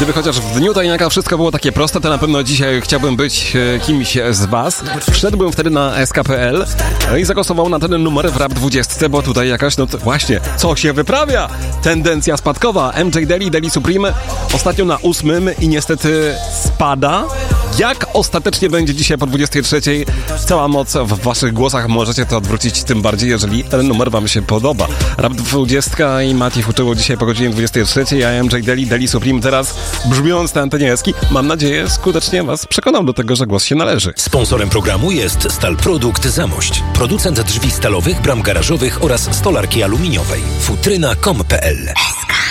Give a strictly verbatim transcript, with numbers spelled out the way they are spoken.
Gdyby chociaż w dniu tajniaka wszystko było takie proste, to na pewno dzisiaj chciałbym być kimś z was. Wszedłbym wtedy na S K kropka P L i zagłosował na ten numer w Rap dwadzieścia, bo tutaj jakaś, no to właśnie, co się wyprawia? Tendencja spadkowa. M J Daily, Daily Supreme ostatnio na ósmym i niestety spada. Jak ostatecznie będzie dzisiaj po dwudziestej trzeciej? Cała moc w waszych głosach, możecie to odwrócić, tym bardziej, jeżeli ten numer wam się podoba. Rap dwadzieścia i Mati uczyło dzisiaj po godzinie dwudziestej trzeciej, a M J Daily, Daily Supreme teraz brzmiąc na antenie Eski, mam nadzieję, skutecznie was przekonał do tego, że głos się należy. Sponsorem programu jest Stal Produkt Zamość. Producent drzwi stalowych, bram garażowych oraz stolarki aluminiowej. futryna kropka com kropka p l.